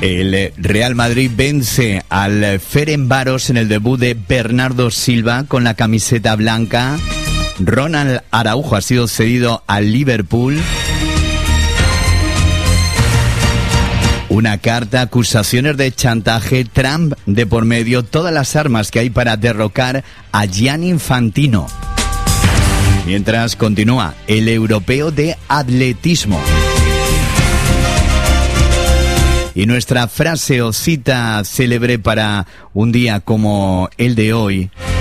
El Real Madrid vence al Ferencváros en el debut de Bernardo Silva con la camiseta blanca. Ronald Araujo ha sido cedido al Liverpool. Una carta, acusaciones de chantaje, Trump de por medio, todas las armas que hay para derrocar a Gianni Infantino. Mientras continúa el europeo de atletismo. Y nuestra frase o cita célebre para un día como el de hoy